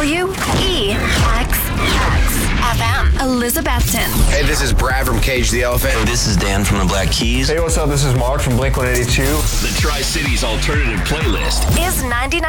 FM. Elizabethton. Hey, this is Brad from Cage the Elephant. Hey, this is Dan from the Black Keys. Hey, what's up? This is Mark from Blink-182. The Tri-Cities Alternative Playlist Is 99.